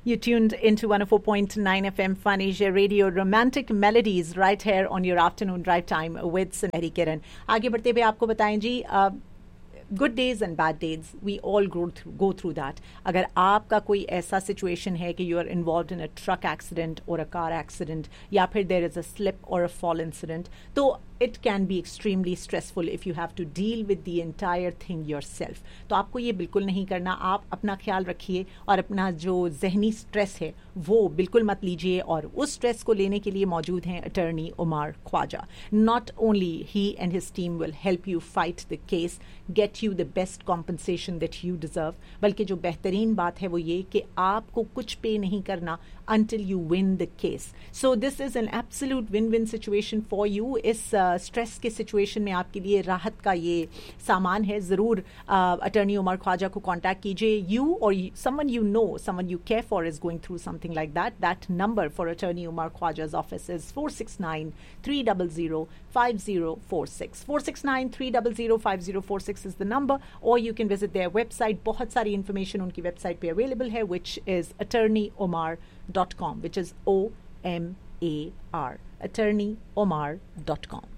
You tuned into 104.9 FM Fun Asia Radio, romantic melodies right here on your afternoon drive time with Sunehri Kiran. आगे बढ़ते हुए आपको बताएं जी, good days and bad days we all go through that. अगर आपका कोई ऐसा situation है कि you are involve in a truck accident और अ कार एक्सीडेंट, या फिर देर इज अ स्लिप और अ फॉल इंसिडेंट, तो it can be extremely stressful if you have to deal with the entire thing yourself. तो आपको ये बिल्कुल नहीं करना. आप अपना ख्याल रखिए और अपना जो जहनी स्ट्रेस है वो बिल्कुल मत लीजिए. और उस स्ट्रेस को लेने के लिए मौजूद हैं attorney Umar Khwaja. Not only he and his team will help you fight the case, get you the best compensation that you deserve, बल्कि जो बेहतरीन बात है वो ये कि आपको कुछ पे नहीं करना until you win the case. So this is an absolute win-win situation for you. इस स्ट्रेस के सिचुएशन में आपके लिए राहत का ये सामान है. ज़रूर अटर्नी उमर ख्वाजा को कॉन्टैक्ट कीजिए. You or someone you know, someone you care for is going through something like that. That number for Attorney Umar Khwaja's office is 469-300-5046. 469-300-5046 is the number, or you can visit their website. बहुत सारी information उनकी website पे available है, which is attorneyomar.com, which is OMAR, attorneyomar.com.